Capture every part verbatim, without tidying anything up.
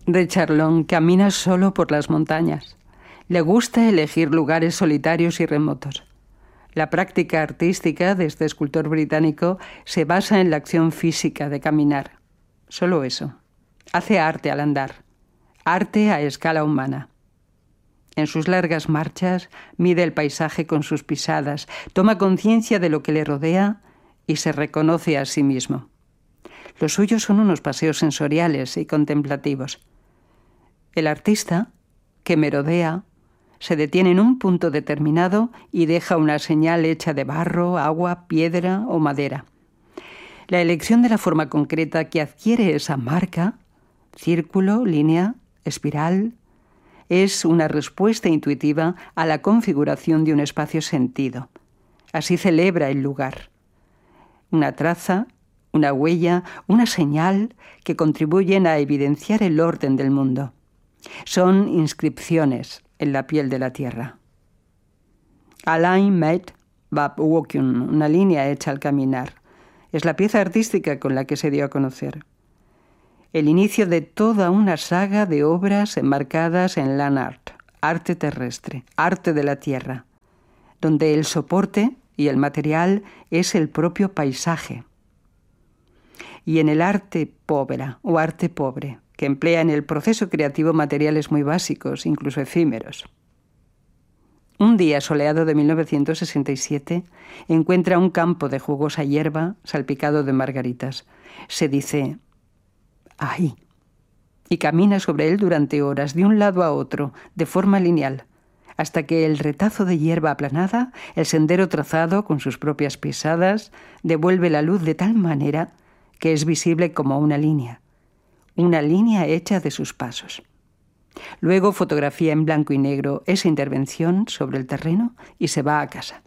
Richard Long camina solo por las montañas. Le gusta elegir lugares solitarios y remotos. La práctica artística de este escultor británico se basa en la acción física de caminar. Solo eso. Hace arte al andar. Arte a escala humana. En sus largas marchas mide el paisaje con sus pisadas, toma conciencia de lo que le rodea y se reconoce a sí mismo. Los suyos son unos paseos sensoriales y contemplativos. El artista, que merodea, se detiene en un punto determinado y deja una señal hecha de barro, agua, piedra o madera. La elección de la forma concreta que adquiere esa marca, círculo, línea, espiral, es una respuesta intuitiva a la configuración de un espacio sentido. Así celebra el lugar. Una traza, una huella, una señal que contribuyen a evidenciar el orden del mundo. Son inscripciones en la piel de la tierra. A line made by walking, una línea hecha al caminar. Es la pieza artística con la que se dio a conocer. El inicio de toda una saga de obras enmarcadas en land art, arte terrestre, arte de la tierra, donde el soporte y el material es el propio paisaje. Y en el arte povera o arte pobre, que emplea en el proceso creativo materiales muy básicos, incluso efímeros. Un día soleado de mil novecientos sesenta y siete encuentra un campo de jugosa hierba salpicado de margaritas. Se dice: ahí. Y camina sobre él durante horas, de un lado a otro, de forma lineal, hasta que el retazo de hierba aplanada, el sendero trazado con sus propias pisadas, devuelve la luz de tal manera que es visible como una línea, una línea hecha de sus pasos. Luego fotografía en blanco y negro esa intervención sobre el terreno y se va a casa.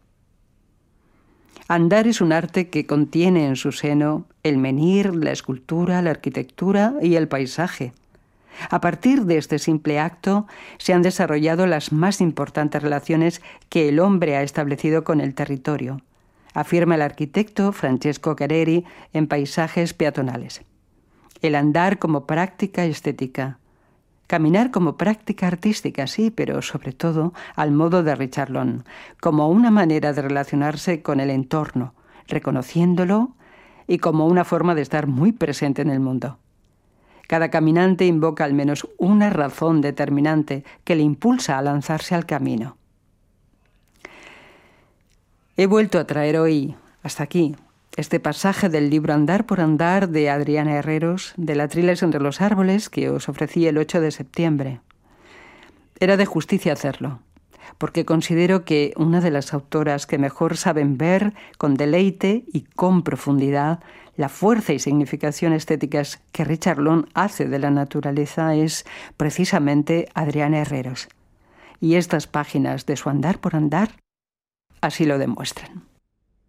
Andar es un arte que contiene en su seno el menhir, la escultura, la arquitectura y el paisaje. A partir de este simple acto se han desarrollado las más importantes relaciones que el hombre ha establecido con el territorio, afirma el arquitecto Francesco Careri en Paisajes peatonales. El andar como práctica estética. Caminar como práctica artística, sí, pero sobre todo al modo de Richard Long, como una manera de relacionarse con el entorno, reconociéndolo y como una forma de estar muy presente en el mundo. Cada caminante invoca al menos una razón determinante que le impulsa a lanzarse al camino. He vuelto a traer hoy, hasta aquí, este pasaje del libro Andar por Andar de Adriana Herreros, de la Atriles entre los árboles, que os ofrecí el ocho de septiembre. Era de justicia hacerlo, porque considero que una de las autoras que mejor saben ver con deleite y con profundidad la fuerza y significación estéticas que Richard Long hace de la naturaleza es precisamente Adriana Herreros. Y estas páginas de su Andar por Andar así lo demuestran.